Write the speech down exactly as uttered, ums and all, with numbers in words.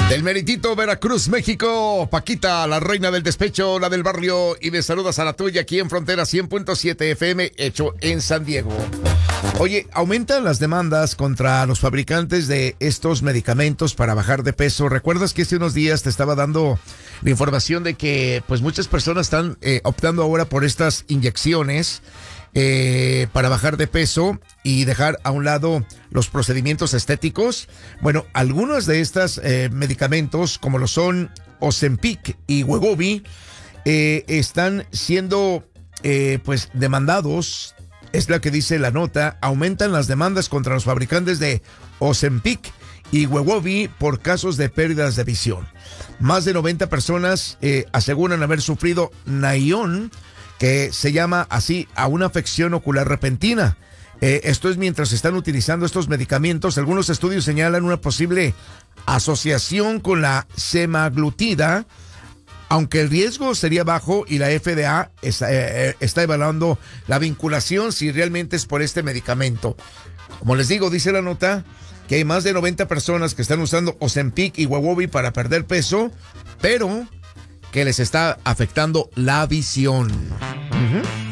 Del meritito Veracruz, México, Paquita, la reina del despecho, la del barrio, y me saludas a la tuya aquí en Frontera cien punto siete F M, hecho en San Diego. Oye, aumentan las demandas contra los fabricantes de estos medicamentos para bajar de peso. ¿Recuerdas que hace unos días te estaba dando la información de que pues muchas personas están eh, optando ahora por estas inyecciones eh, para bajar de peso y dejar a un lado los procedimientos estéticos? Bueno, algunos de estos eh, medicamentos, como lo son Ozempic y Wegovy, eh, están siendo eh, pues demandados. Es la que dice la nota. Aumentan las demandas contra los fabricantes de Ozempic y Wegovy por casos de pérdidas de visión. Más de noventa personas eh, aseguran haber sufrido Naillon, que se llama así a una afección ocular repentina. Eh, esto es mientras están utilizando estos medicamentos. Algunos estudios señalan una posible asociación con la semaglutida, aunque el riesgo sería bajo y la F D A está, eh, está evaluando la vinculación si realmente es por este medicamento. Como les digo, dice la nota que hay más de noventa personas que están usando Ozempic y Wegovy para perder peso, pero que les está afectando la visión. Uh-huh.